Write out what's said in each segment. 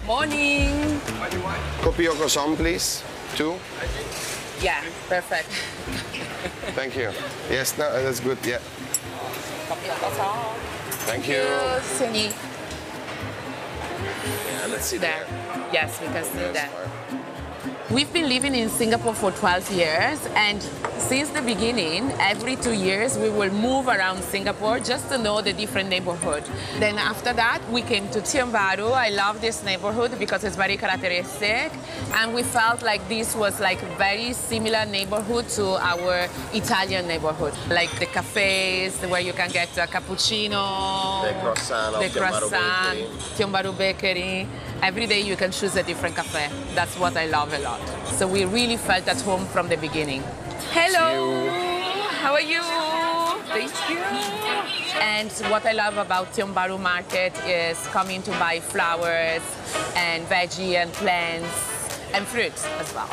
Morning. Copy or croissant, please. 2. Yeah, perfect. Thank you. Yes, no, that's good. Yeah. Copy or croissant. Thank you. Sunny. Yeah, let's see There. Yes, we can see Yes, that. fine. We've been living in Singapore for 12 years, and since the beginning, every 2 years, we will move around Singapore just to know the different neighborhood. Then after that, we came to Tiong Bahru. I love this neighborhood because it's very characteristic, and we felt like this was like very similar neighborhood to our Italian neighborhood, like the cafes where you can get a cappuccino, The croissant of the Tiong Bahru croissant, Bakery. Tiong Bahru Bakery. Every day you can choose a different cafe. That's what I love a lot. So we really felt at home from the beginning. Hello, how are you? Thank you. And what I love about Tiong Bahru Market is coming to buy flowers and veggie and plants and fruits as well.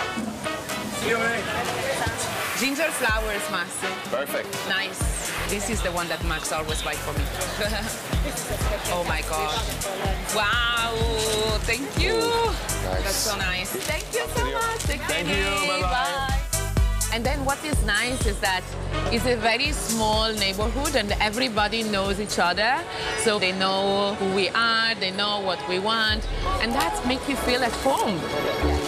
Ginger flowers, Massi. Perfect. Nice. This is the one that Max always buy for me. Oh my God. Wow, thank you. Nice. That's so nice. Thank you so much. Thank you. Bye-bye. Bye. And then what is nice is that it's a very small neighborhood and everybody knows each other. So they know who we are, they know what we want, and that makes you feel at home.